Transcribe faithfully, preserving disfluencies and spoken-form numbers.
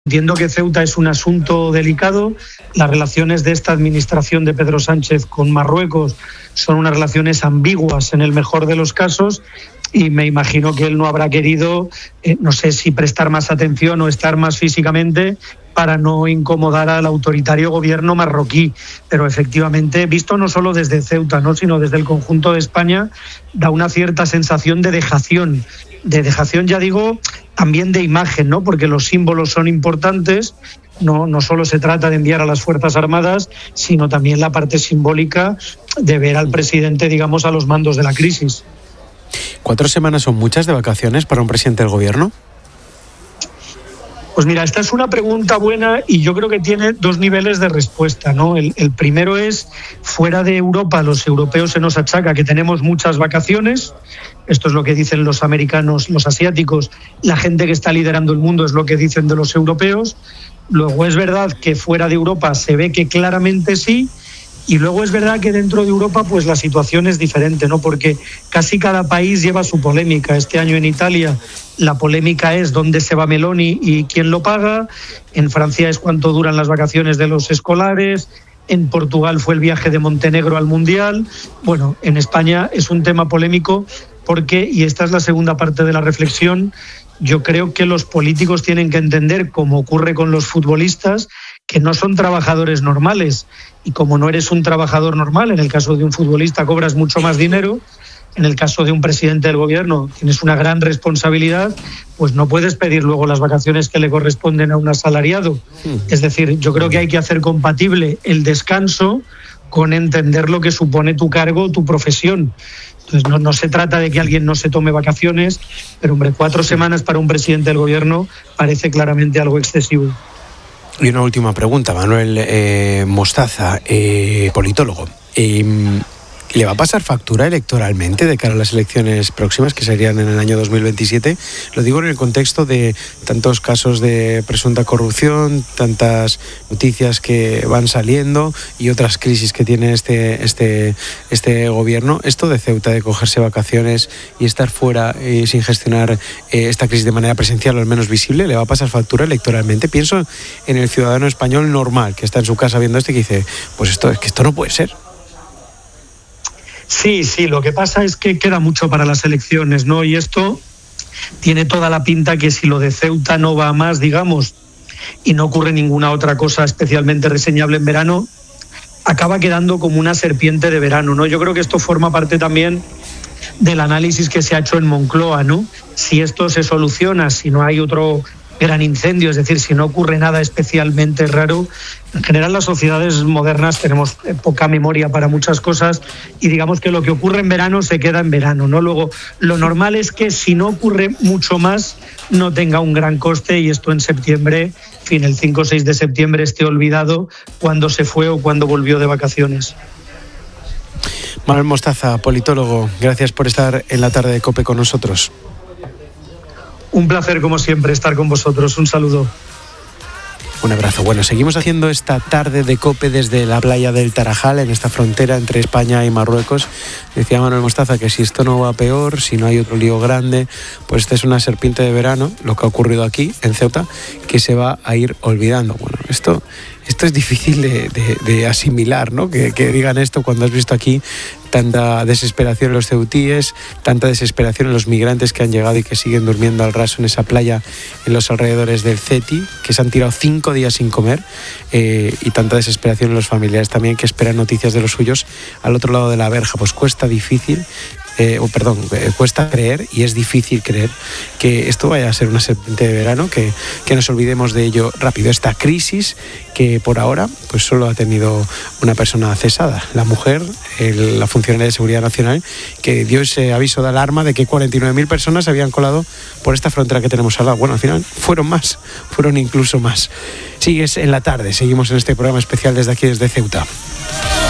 Entiendo que Ceuta es un asunto delicado. Las relaciones de esta administración de Pedro Sánchez con Marruecos son unas relaciones ambiguas en el mejor de los casos, y me imagino que él no habrá querido, eh, no sé si prestar más atención o estar más físicamente para no incomodar al autoritario gobierno marroquí. Pero efectivamente, visto no solo desde Ceuta, ¿no?, sino desde el conjunto de España, da una cierta sensación de dejación. De dejación, ya digo, también de imagen, ¿no?, porque los símbolos son importantes. No, no solo se trata de enviar a las Fuerzas Armadas, sino también la parte simbólica de ver al presidente, digamos, a los mandos de la crisis. ¿Cuatro semanas son muchas de vacaciones para un presidente del gobierno? Pues mira, esta es una pregunta buena y yo creo que tiene dos niveles de respuesta, ¿no? El, el primero es, fuera de Europa, los europeos se nos achaca que tenemos muchas vacaciones. Esto es lo que dicen los americanos, los asiáticos. La gente que está liderando el mundo es lo que dicen de los europeos. Luego es verdad que fuera de Europa se ve que claramente sí. Y luego es verdad que dentro de Europa pues la situación es diferente, ¿no?, porque casi cada país lleva su polémica. Este año en Italia la polémica es dónde se va Meloni y quién lo paga. En Francia es cuánto duran las vacaciones de los escolares. En Portugal fue el viaje de Montenegro al Mundial. Bueno, en España es un tema polémico porque, y esta es la segunda parte de la reflexión, yo creo que los políticos tienen que entender, como ocurre con los futbolistas, que no son trabajadores normales. Y como no eres un trabajador normal, en el caso de un futbolista cobras mucho más dinero, en el caso de un presidente del gobierno tienes una gran responsabilidad, pues no puedes pedir luego las vacaciones que le corresponden a un asalariado. Es decir, yo creo que hay que hacer compatible el descanso con entender lo que supone tu cargo, tu profesión. Entonces no, no se trata de que alguien no se tome vacaciones, pero hombre, cuatro semanas para un presidente del gobierno parece claramente algo excesivo. Y una última pregunta, Manuel eh, Mostaza, eh, politólogo. Eh, ¿Le va a pasar factura electoralmente de cara a las elecciones próximas, que serían en el año dos mil veintisiete? Lo digo en el contexto de tantos casos de presunta corrupción, tantas noticias que van saliendo y otras crisis que tiene este, este, este gobierno. Esto de Ceuta, de cogerse vacaciones y estar fuera eh, sin gestionar eh, esta crisis de manera presencial o al menos visible, ¿le va a pasar factura electoralmente? Pienso en el ciudadano español normal que está en su casa viendo esto y que dice, pues esto es que esto no puede ser. Sí, sí, lo que pasa es que queda mucho para las elecciones, ¿no? Y esto tiene toda la pinta que si lo de Ceuta no va a más, digamos, y no ocurre ninguna otra cosa especialmente reseñable en verano, acaba quedando como una serpiente de verano, ¿no? Yo creo que esto forma parte también del análisis que se ha hecho en Moncloa, ¿no? Si esto se soluciona, si no hay otro gran incendio, es decir, si no ocurre nada especialmente raro. En general, las sociedades modernas tenemos poca memoria para muchas cosas y digamos que lo que ocurre en verano se queda en verano, ¿no? Luego, lo normal es que si no ocurre mucho más, no tenga un gran coste y esto en septiembre, en fin, el cinco o seis de septiembre esté olvidado cuando se fue o cuando volvió de vacaciones. Manuel Mostaza, politólogo, gracias por estar en la tarde de COPE con nosotros. Un placer, como siempre, estar con vosotros. Un saludo. Un abrazo. Bueno, seguimos haciendo esta tarde de COPE desde la playa del Tarajal, en esta frontera entre España y Marruecos. Decía Manuel Mostaza que si esto no va peor, si no hay otro lío grande, pues esta es una serpiente de verano, lo que ha ocurrido aquí, en Ceuta, que se va a ir olvidando. Bueno, esto... Esto es difícil de, de, de asimilar, ¿no? Que, que digan esto cuando has visto aquí tanta desesperación en los ceutíes, tanta desesperación en los migrantes que han llegado y que siguen durmiendo al raso en esa playa en los alrededores del Ceti, que se han tirado cinco días sin comer, eh, y tanta desesperación en los familiares también que esperan noticias de los suyos al otro lado de la verja. Pues cuesta difícil. Eh, oh, perdón, eh, cuesta creer y es difícil creer que esto vaya a ser una serpiente de verano, que, que nos olvidemos de ello rápido. Esta crisis que por ahora pues solo ha tenido una persona cesada, la mujer, el, la funcionaria de Seguridad Nacional, que dio ese aviso de alarma de que cuarenta y nueve mil personas se habían colado por esta frontera que tenemos al lado. Bueno, al final fueron más, fueron incluso más. Sigues en la tarde, seguimos en este programa especial desde aquí, desde Ceuta.